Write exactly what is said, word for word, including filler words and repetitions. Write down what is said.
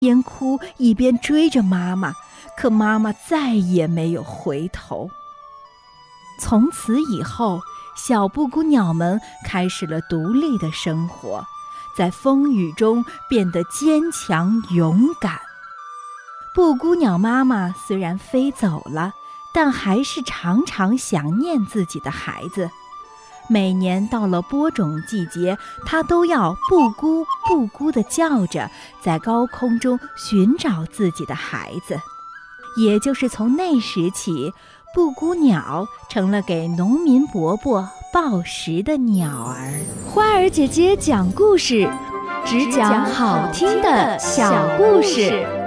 边哭一边追着妈妈，可妈妈再也没有回头。从此以后，小布谷鸟们开始了独立的生活，在风雨中变得坚强勇敢。布谷鸟妈妈虽然飞走了，但还是常常想念自己的孩子。每年到了播种季节，它都要布谷布谷地叫着，在高空中寻找自己的孩子。也就是从那时起，布谷鸟成了给农民伯伯报时的鸟儿。 花儿姐姐讲故事，只讲好听的小故事。